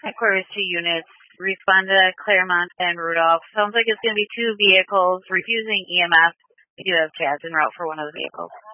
Headquarters 2 units, respond to Claremont and Rudolph. Sounds like it's going to be 2 vehicles refusing EMS. We do have CADs en route for one of the vehicles.